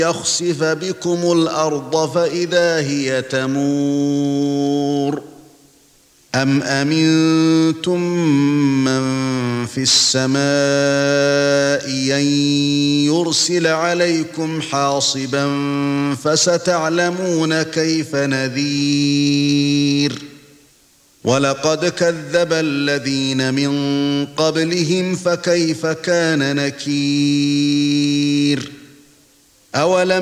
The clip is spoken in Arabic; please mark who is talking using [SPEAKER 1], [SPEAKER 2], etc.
[SPEAKER 1] يخسف بكم الأرض فإذا هي تمور أم أمنتم من في السماء أن يرسل عليكم حاصبا فستعلمون كيف نذير ولقد كذب الذين من قبلهم فكيف كان نكير أولم